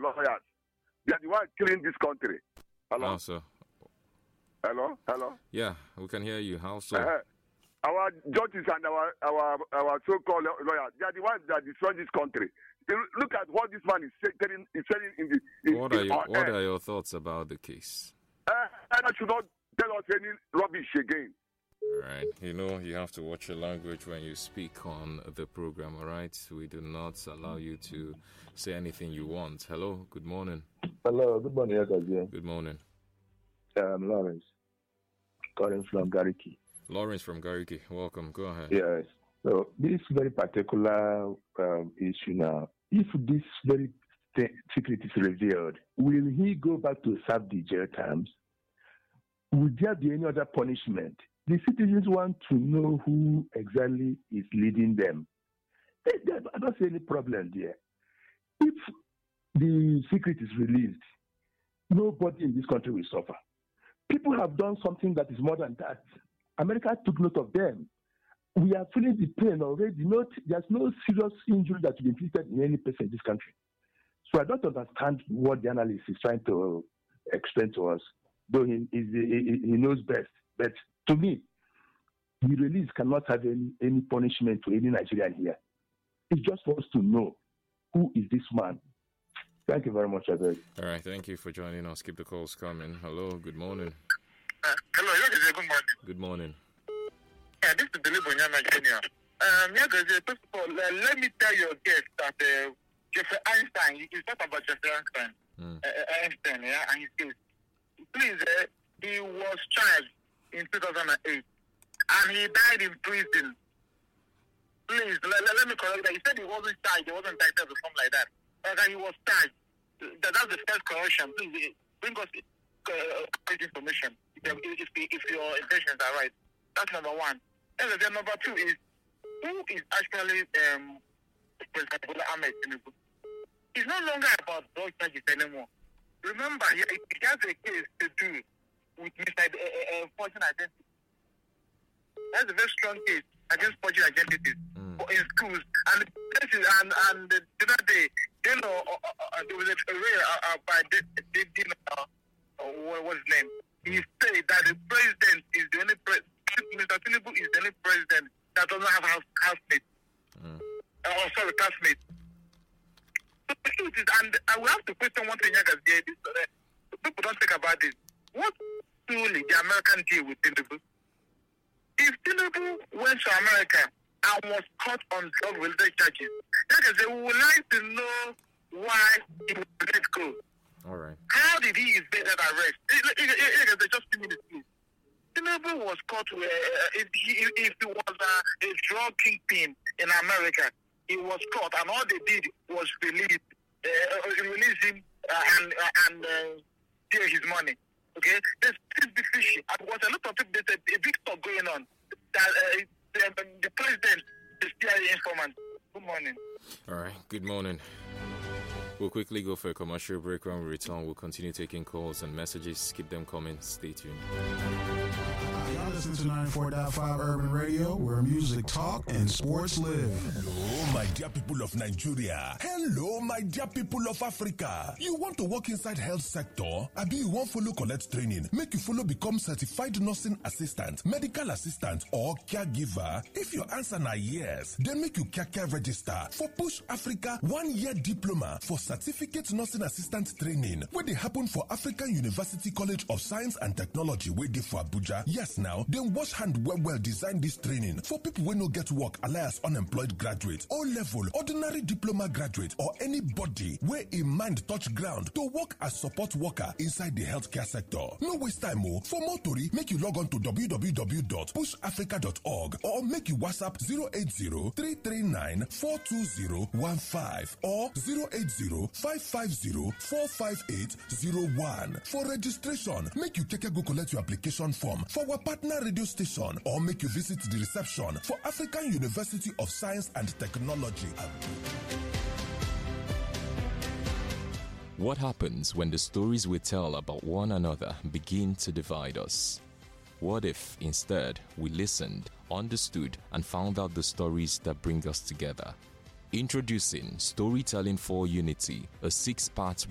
lawyers. They are the ones killing this country. Hello? How so? Hello? Hello? Yeah, we can hear you. How so? Our judges and our so-called lawyers, they are the ones that destroy this country. Look at what this man is saying in the... What are your thoughts about the case? And I should not tell us any rubbish again. All right. You have to watch your language when you speak on the program, all right? We do not allow you to say anything you want. Hello, good morning. Hello, good morning, Again. Good morning. I'm Lawrence, calling from Gariki. Lawrence from Gariki, welcome. Go ahead. Yes. So this very particular issue now, if this very secret is revealed, will he go back to serve the jail terms? Would there be any other punishment? The citizens want to know who exactly is leading them. I don't see any problem there. If the secret is released, nobody in this country will suffer. People have done something that is more than that. America took note of them. We are feeling the pain already. There's no serious injury that will be inflicted in any person in this country. So I don't understand what the analyst is trying to explain to us, though he knows best. But to me, the release cannot have any punishment to any Nigerian here. It's just for us to know who is this man. Thank you very much, Abel. All right, thank you for joining us. Keep the calls coming. Hello, good morning. Hello, good morning. Good morning. Yeah, this is Delibo Nyama Jr. First of all, let me tell your guest that Jeffrey Einstein, you talk about Jeffrey Einstein, Einstein, yeah, and his case. Please, he was charged in 2008, and he died in prison. Please, let me correct that. He said he wasn't charged, he wasn't indicted or something like that. But he was charged. That's the first correction. Please, bring us information if your intentions are right. That's number one. And then number two is, who is actually President Bola Ahmed Tinubu? It's no longer about drug charges anymore. Remember, he has a case to do with forging identity. That's a very strong case against forging identities in schools. And the other day, there was a raid by what's his name? He said that the president is the only Mr. Tinubu is the only president that doesn't have housemates. Classmates. So the truth is, and I will have to question one thing, people don't think about this. What truly the American deal with Tinubu? If Tinubu went to America and was caught on drug-related charges, we would like to know why he was let go. All right. How did he evade that arrest? Just 2 minutes, please. Tinubu was caught if he was a drug kingpin in America. He was caught, and all they did was release him and steal his money. Okay, this be fishy. And was a lot of people. There's a big talk going on that the president is still the informant. Good morning. All right. Good morning. We'll quickly go for a commercial break. When we return, we'll continue taking calls and messages. Keep them coming. Stay tuned. Y'all listen to 94.5 Urban Radio, where music talk and sports live. Hello, my dear people of Nigeria. Hello, my dear people of Africa. You want to work inside health sector? Abi you want follow collect training? Make you follow become certified nursing assistant, medical assistant, or caregiver? If your answer na yes, then make you care register for Push Africa 1-year diploma for certificate nursing assistant training, where they happen for African University College of Science and Technology, where they for Abuja. Yes, now, then wash hand well design this training for people who no get work, alias unemployed graduate, O-level, ordinary diploma graduate, or anybody where a mind touch ground to work as support worker inside the healthcare sector. No waste time, for more tori, make you log on to www.pushafrica.org or make you WhatsApp 080-339-42015 or 080-550-45801. For registration, make you go collect your application form for our partner radio station or make you visit the reception for African University of Science and Technology. What happens when the stories we tell about one another begin to divide us? What if, instead, we listened, understood, and found out the stories that bring us together? Introducing Storytelling for Unity, a 6-part